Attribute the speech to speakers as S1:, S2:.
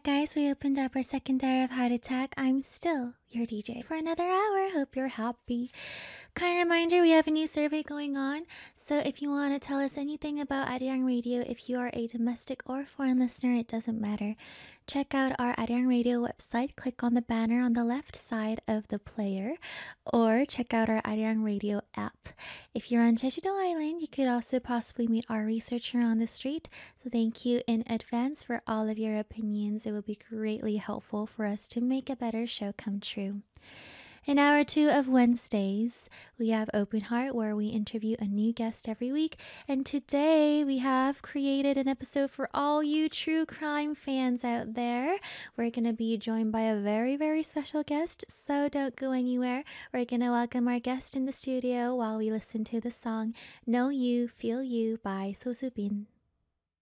S1: guys, we opened up our second hour of Heart Attack. I'm still your DJ for another hour. Hope you're happy. Kind reminder, we have a new survey going on. So if you want to tell us anything about Arirang Radio, if you are a domestic or foreign listener, it doesn't matter. Check out our Arirang Radio website. Click on the banner on the left side of the player, or check out our Arirang Radio app. If you're on Jeju-do Island, you could also possibly meet our researcher on the street. So thank you in advance for all of your opinions. It will be greatly helpful for us to make a better show come true. In hour 2 of Wednesdays, we have Open Heart, where we interview a new guest every week. And today we have created an episode for all you true crime fans out there. We're going to be joined by a very, very special guest, so don't go anywhere. We're going to welcome our guest in the studio while we listen to the song Know You, Feel You by So Bin.